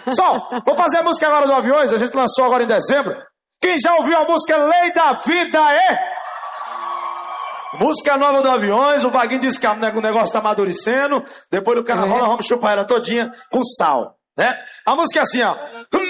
Só, vou fazer a música agora do Aviões, a gente lançou agora em dezembro. Quem já ouviu a música Lei da Vida Música nova do Aviões, o Vaguinho disse que o negócio tá amadurecendo. Depois do carnaval nós vamos chupar ela todinha com sal, né? A música é assim, ó.